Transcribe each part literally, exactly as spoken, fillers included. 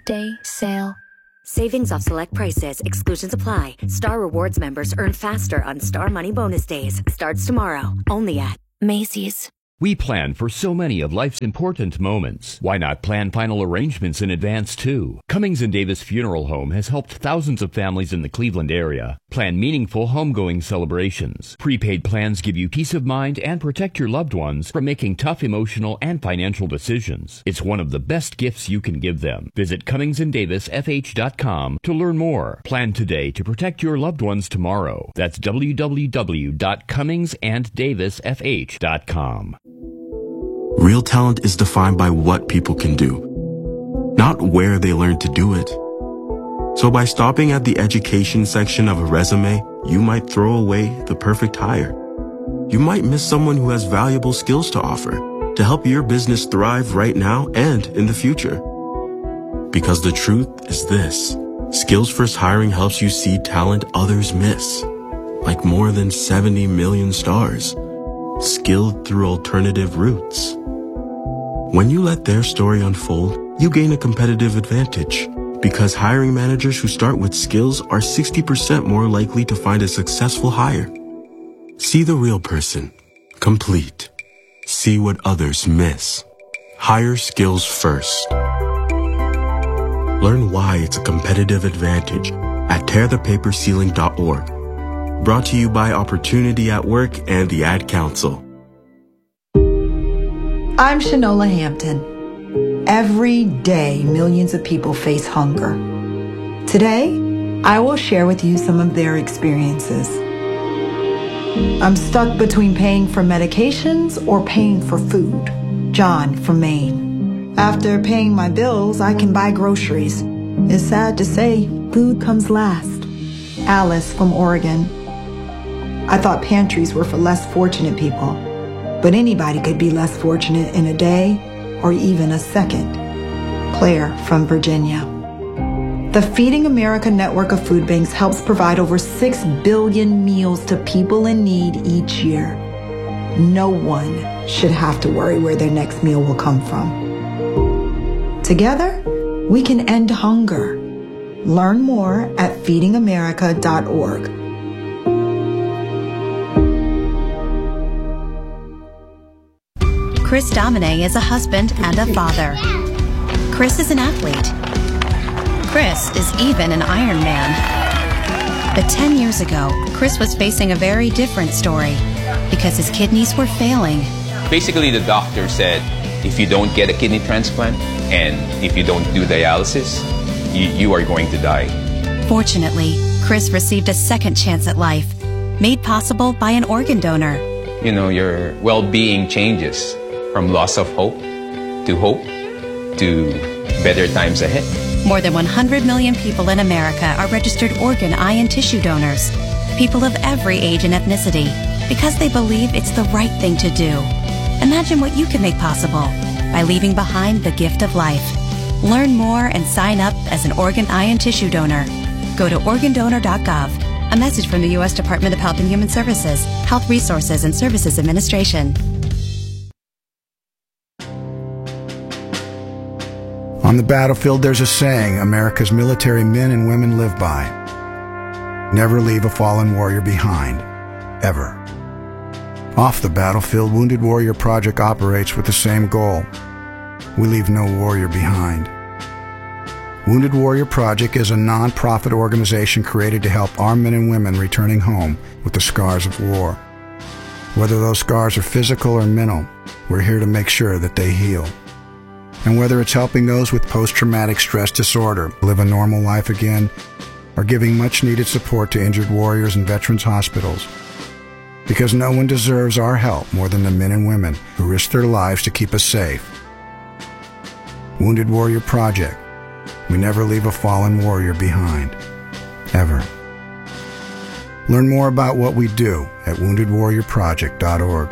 Day sale. Savings off select prices. Exclusions apply. Star Rewards members earn faster on Star Money Bonus Days. Starts tomorrow. Only at Macy's. We plan for so many of life's important moments. Why not plan final arrangements in advance, too? Cummings and Davis Funeral Home has helped thousands of families in the Cleveland area plan meaningful homegoing celebrations. Prepaid plans give you peace of mind and protect your loved ones from making tough emotional and financial decisions. It's one of the best gifts you can give them. Visit Cummings and Davis F H dot com to learn more. Plan today to protect your loved ones tomorrow. That's w w w dot cummings and davis f h dot com. Real talent is defined by what people can do, not where they learn to do it. So by stopping at the education section of a resume, you might throw away the perfect hire. You might miss someone who has valuable skills to offer to help your business thrive right now and in the future. Because the truth is this: Skills First Hiring helps you see talent others miss, like more than seventy million stars, skilled through alternative routes. When you let their story unfold, you gain a competitive advantage, because hiring managers who start with skills are sixty percent more likely to find a successful hire. See the real person. Complete. See what others miss. Hire skills first. Learn why it's a competitive advantage at tear the paper ceiling dot org. Brought to you by Opportunity at Work and the Ad Council. I'm Shanola Hampton. Every day, millions of people face hunger. Today, I will share with you some of their experiences. I'm stuck between paying for medications or paying for food. John from Maine. After paying my bills, I can buy groceries. It's sad to say, food comes last. Alice from Oregon. I thought pantries were for less fortunate people, but anybody could be less fortunate in a day or even a second. Claire from Virginia. The Feeding America network of food banks helps provide over six billion meals to people in need each year. No one should have to worry where their next meal will come from. Together, we can end hunger. Learn more at feeding america dot org. Chris Domine is a husband and a father. Chris is an athlete. Chris is even an Iron Man. But ten years ago, Chris was facing a very different story because his kidneys were failing. Basically, the doctor said, if you don't get a kidney transplant and if you don't do dialysis, you, you are going to die. Fortunately, Chris received a second chance at life, made possible by an organ donor. You know, your well-being changes from loss of hope to hope to better times ahead. More than one hundred million people in America are registered organ, eye, and tissue donors. People of every age and ethnicity, because they believe it's the right thing to do. Imagine what you can make possible by leaving behind the gift of life. Learn more and sign up as an organ, eye, and tissue donor. Go to organ donor dot gov. A message from the U S Department of Health and Human Services, Health Resources and Services Administration. On the battlefield, there's a saying America's military men and women live by. Never leave a fallen warrior behind, ever. Off the battlefield, Wounded Warrior Project operates with the same goal. We leave no warrior behind. Wounded Warrior Project is a non-profit organization created to help our men and women returning home with the scars of war. Whether those scars are physical or mental, we're here to make sure that they heal. And whether it's helping those with post-traumatic stress disorder live a normal life again, or giving much-needed support to injured warriors in veterans' hospitals. Because no one deserves our help more than the men and women who risk their lives to keep us safe. Wounded Warrior Project. We never leave a fallen warrior behind. Ever. Learn more about what we do at wounded warrior project dot org.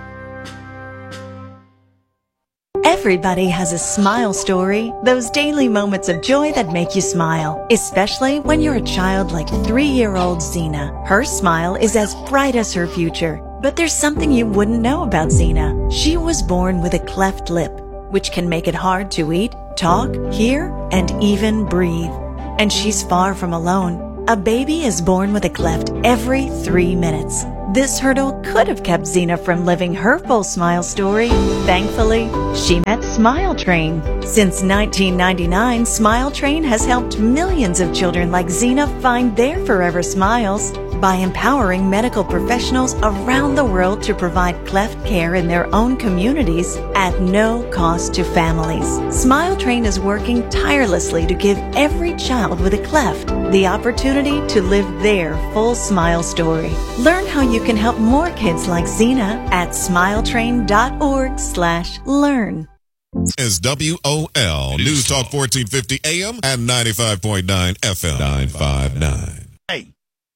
Everybody has a smile story, those daily moments of joy that make you smile, especially when you're a child like three-year-old Xena. Her smile is as bright as her future, but there's something you wouldn't know about Xena. She was born with a cleft lip, which can make it hard to eat talk, hear, and even breathe. And she's far from alone. A baby is born with a cleft every three minutes. This hurdle could have kept Zena from living her full smile story. Thankfully, she met Smile Train. Since nineteen ninety-nine, Smile Train has helped millions of children like Zena find their forever smiles by empowering medical professionals around the world to provide cleft care in their own communities at no cost to families. Smile Train is working tirelessly to give every child with a cleft the opportunity to live their full smile story. Learn how you can help more kids like Zena at smiletrain.org slash learn. Is W O L News Talk fourteen fifty A M and ninety-five point nine F M. nine five nine. Hey.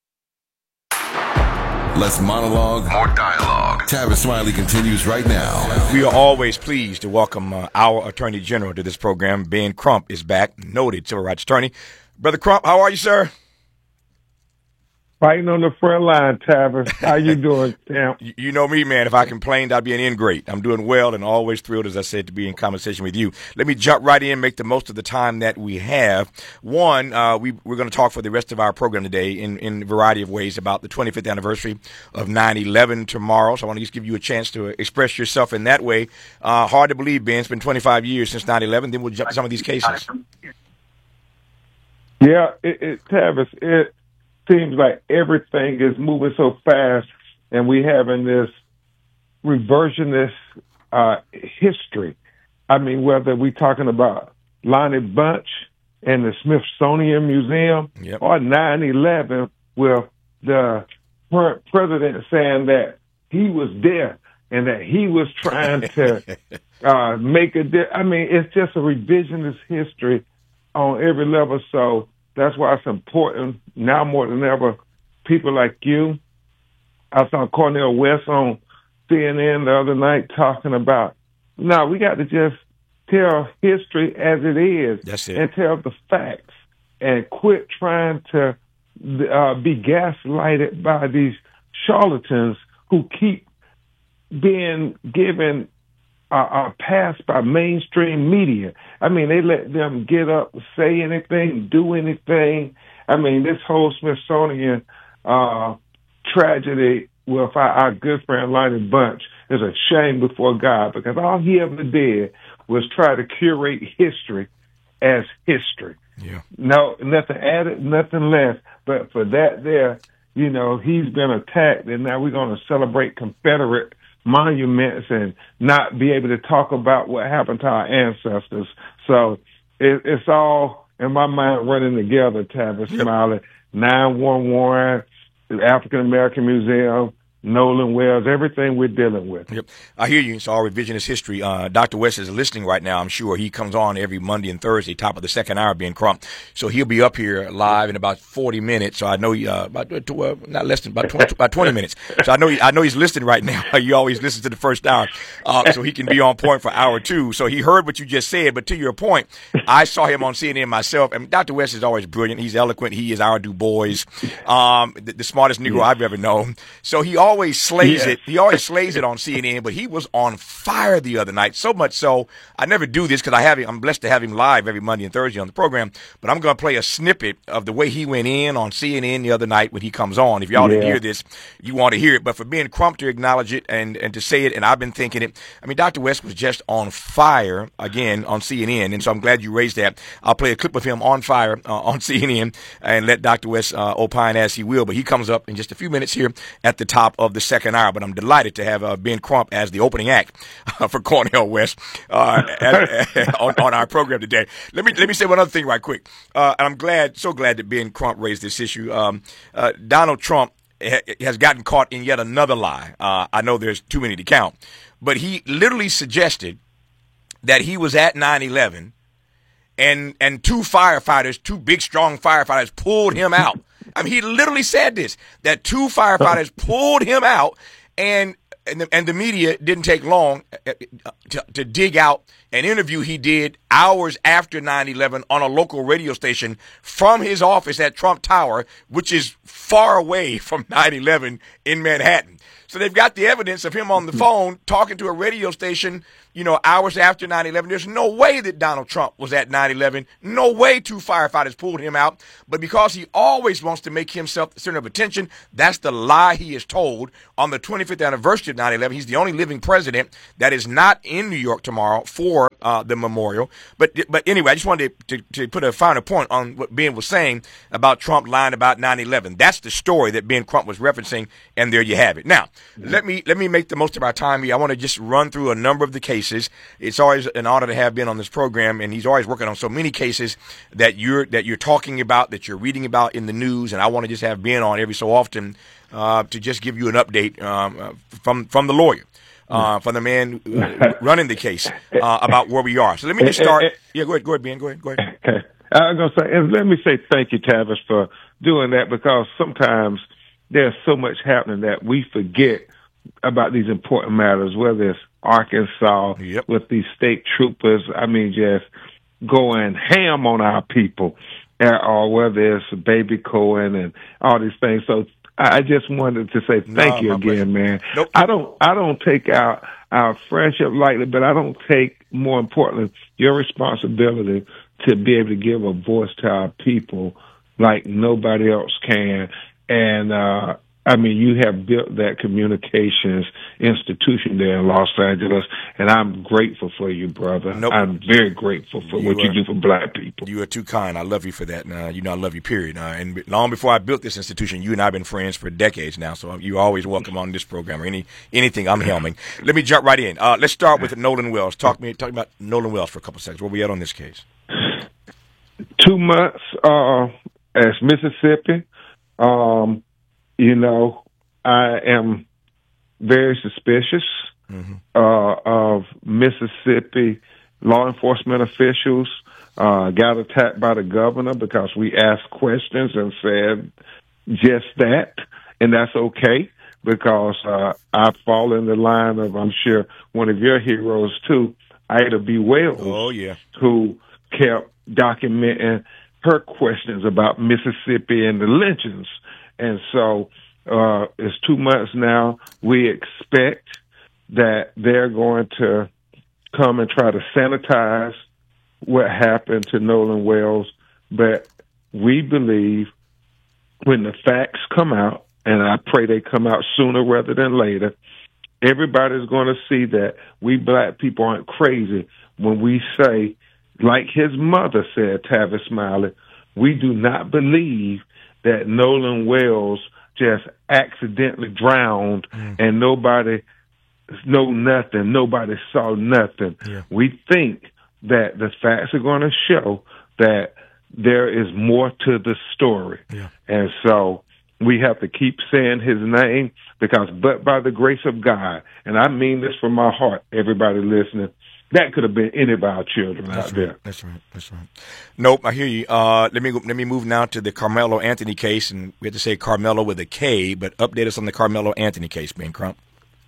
Less monologue, more dialogue. Tavis Smiley continues right now. We are always pleased to welcome uh, our Attorney General to this program. Ben Crump is back, noted civil rights attorney. Brother Crump, how are you, sir? Fighting on the front line, Tavis. How you doing, Tim? You, you know me, man. If I complained, I'd be an ingrate. I'm doing well and always thrilled, as I said, to be in conversation with you. Let me jump right in, make the most of the time that we have. One, uh, we, we're going to talk for the rest of our program today in, in a variety of ways about the twenty-fifth anniversary of nine eleven tomorrow. So I want to just give you a chance to express yourself in that way. Uh, hard to believe, Ben. It's been twenty-five years since nine eleven. Then we'll jump to some of these cases. Yeah, it, it, Tavis, it seems like everything is moving so fast, and we having this reversionist uh, history. I mean, whether we talking about Lonnie Bunch and the Smithsonian Museum, yep, or nine eleven, with the president saying that he was there and that he was trying to uh, make a di- I mean, it's just a revisionist history on every level. So that's why it's important now more than ever. People like you. I saw Cornel West on C N N the other night talking about, no, we got to just tell history as it is. That's it. And tell the facts and quit trying to uh, be gaslighted by these charlatans who keep being given Uh, uh, passed by mainstream media. I mean, they let them get up, say anything, do anything. I mean, this whole Smithsonian uh, tragedy with our, our good friend Lonnie Bunch is a shame before God, because all he ever did was try to curate history as history. Yeah. No, nothing added, nothing less. But for that there, you know, he's been attacked, and now we're going to celebrate Confederate monuments and not be able to talk about what happened to our ancestors. So it, it's all, in my mind, running together, Tavis Smiley. nine one one, the African American Museum, Nolan Wells, everything we're dealing with. Yep. I hear you. It's all revisionist history. Uh, Doctor West is listening right now, I'm sure. He comes on every Monday and Thursday, top of the second hour, Ben Crump. So he'll be up here live in about forty minutes. So I know, uh, about, uh, not less than about twenty, about twenty minutes. So I know, he, I know he's listening right now. You always listen to the first hour. Uh, so he can be on point for hour two. So he heard what you just said. But to your point, I saw him on C N N myself. And Doctor West is always brilliant. He's eloquent. He is our Du Bois, um, the, the smartest Negro yeah. I've ever known. So he always slays yeah. it. He always slays it on C N N, but he was on fire the other night. So much so, I never do this because I have him. I'm blessed to have him live every Monday and Thursday on the program. But I'm going to play a snippet of the way he went in on C N N the other night when he comes on. If y'all yeah. didn't hear this, you want to hear it. But for Ben Crump to acknowledge it and, and to say it, and I've been thinking it. I mean, Doctor West was just on fire again on C N N, and so I'm glad you raised that. I'll play a clip of him on fire uh, on C N N and let Doctor West uh, opine as he will. But he comes up in just a few minutes here at the top of the second hour. But I'm delighted to have uh, Ben Crump as the opening act uh, for Cornel West uh, as, uh, on, on our program today. Let me let me say one other thing right quick. Uh, and I'm glad, so glad that Ben Crump raised this issue. Um, uh, Donald Trump ha- has gotten caught in yet another lie. Uh, I know there's too many to count, but he literally suggested that he was at nine eleven and and two firefighters, two big strong firefighters, pulled him out. I mean, he literally said this, that two firefighters pulled him out. And and the, and the media didn't take long to, to dig out an interview he did hours after nine eleven on a local radio station from his office at Trump Tower, which is far away from nine eleven in Manhattan. So they've got the evidence of him on the phone talking to a radio station, you know, hours after nine eleven. There's no way that Donald Trump was at nine eleven. No way two firefighters pulled him out. But because he always wants to make himself the center of attention, that's the lie he is told. On the twenty-fifth anniversary of nine eleven, he's the only living president that is not in New York tomorrow for uh, the memorial. But but anyway, I just wanted to, to, to put a finer point on what Ben was saying about Trump lying about nine eleven. That's the story that Ben Crump was referencing, and there you have it. Now, mm-hmm. let me let me make the most of our time here. I want to just run through a number of the cases. It's always an honor to have Ben on this program, and he's always working on so many cases that you're that you're talking about, that you're reading about in the news, and I want to just have Ben on every so often uh, to just give you an update um, uh, from from the lawyer. Uh, from the man uh, running the case uh, about where we are. So let me just start. Yeah, go ahead, go ahead, Ben. Go ahead, go ahead. Okay. I was going to say, and let me say thank you, Tavis, for doing that, because sometimes there's so much happening that we forget about these important matters, whether it's Arkansas yep. with these state troopers, I mean, just going ham on our people, or whether it's Baby Cohen and all these things. So I just wanted to say thank no, you again, pleasure. man. Nope. I don't, I don't take our, our friendship lightly, but I don't take, more importantly, your responsibility to be able to give a voice to our people like nobody else can. And, uh, I mean, you have built that communications institution there in Los Angeles, and I'm grateful for you, brother. Nope. I'm very grateful for you what are, you do for black people. You are too kind. I love you for that. Uh, you know, I love you, period. Uh, and long before I built this institution, you and I have been friends for decades now, so you're always welcome on this program or any anything I'm helming. Let me jump right in. Uh, let's start with Nolan Wells. Talk me, talk about Nolan Wells for a couple seconds. Where we at on this case? Two months uh, as Mississippi. Um, you know, I am very suspicious mm-hmm. uh, of Mississippi law enforcement officials. Uh, got attacked by the governor because we asked questions and said just that, and that's okay, because uh, I fall in the line of, I'm sure, one of your heroes too, Ida B. Wells. Oh, yeah. Who kept documenting her questions about Mississippi and the lynchings. And so uh, it's two months now. We expect that they're going to come and try to sanitize what happened to Nolan Wells. But we believe when the facts come out, and I pray they come out sooner rather than later, everybody's going to see that we black people aren't crazy when we say, like his mother said, Tavis Smiley, we do not believe that Nolan Wells just accidentally drowned mm. and nobody know nothing, nobody saw nothing. Yeah. We think that the facts are going to show that there is more to the story. Yeah. And so we have to keep saying his name, because but by the grace of God, and I mean this from my heart, everybody listening, that could have been any of our children That's out right. there. That's right. That's right. Nope, I hear you. Uh, let me go, let me move now to the Carmelo Anthony case, and we have to say Carmelo with a K, but update us on the Carmelo Anthony case, Ben Crump.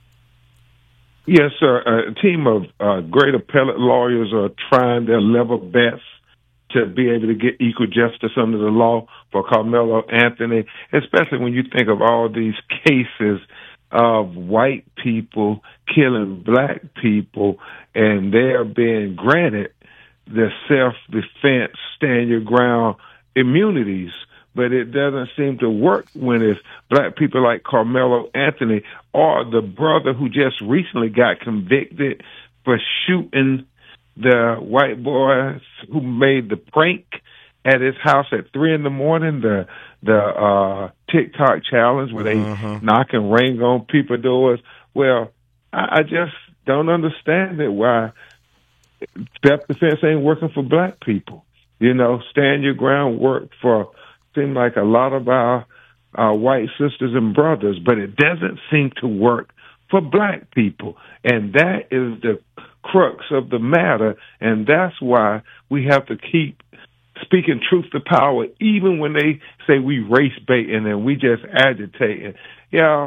Yes, sir. A team of uh, great appellate lawyers are trying their level best to be able to get equal justice under the law for Carmelo Anthony, especially when you think of all these cases of white people killing black people, and they're being granted the self-defense, stand your ground immunities. But it doesn't seem to work when it's black people like Carmelo Anthony, or the brother who just recently got convicted for shooting the white boy who made the prank at his house at three in the morning, the the uh, TikTok challenge where they uh-huh. knock and ring on people's doors. Well, I, I just don't understand it, why self-defense ain't working for black people. You know, stand your ground worked for, seem like a lot of our, our white sisters and brothers, but it doesn't seem to work for black people. And that is the crux of the matter, and that's why we have to keep speaking truth to power, even when they say we race baiting and we just agitating. Yeah,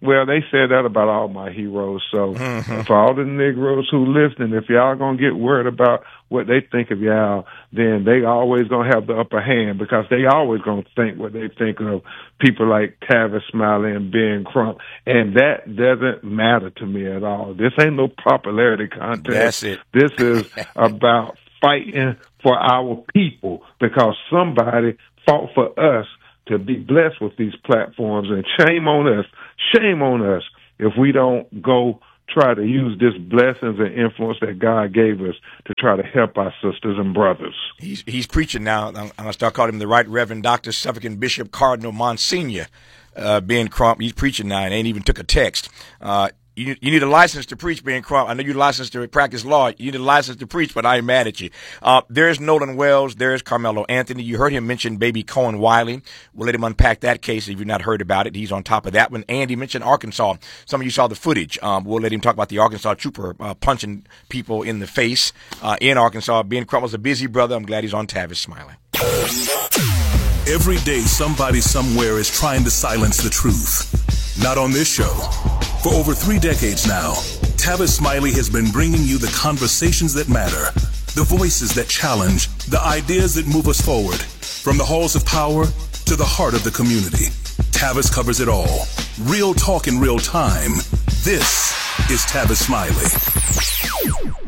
well, they said that about all my heroes. So Mm-hmm. for all the Negroes who listening, if y'all gonna get worried about what they think of y'all, then they always gonna have the upper hand because they always gonna think what they think of people like Tavis Smiley and Ben Crump, and that doesn't matter to me at all. This ain't no popularity contest. That's it. This is about fighting for our people because somebody fought for us to be blessed with these platforms, and shame on us, shame on us if we don't go try to use this blessings and influence that God gave us to try to help our sisters and brothers. He's he's preaching now. I'm, I'm going to start calling him the Right Reverend Doctor Suffolk Bishop Cardinal Monsignor uh, Ben Crump. He's preaching now and ain't even took a text. Uh, You, you need a license to preach, Ben Crump. I know you're licensed to practice law. You need a license to preach, but I ain't mad at you. Uh, there's Nolan Wells. There's Carmelo Anthony. You heard him mention baby Cohen Wiley. We'll let him unpack that case if you've not heard about it. He's on top of that one. And he mentioned Arkansas. Some of you saw the footage. Um, we'll let him talk about the Arkansas trooper uh, punching people in the face uh, in Arkansas. Ben Crump was a busy brother. I'm glad he's on Tavis Smiley. Every day, somebody somewhere is trying to silence the truth. Not on this show. For over three decades now, Tavis Smiley has been bringing you the conversations that matter, the voices that challenge, the ideas that move us forward, from the halls of power to the heart of the community. Tavis covers it all. Real talk in real time. This is Tavis Smiley.